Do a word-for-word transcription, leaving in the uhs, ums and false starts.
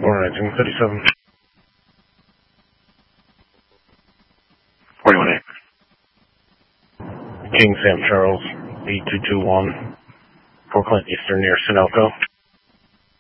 four nineteen thirty-seven. forty-one eight. King Sam Charles, B two two one, Fort Clint Eastern near Sunoco.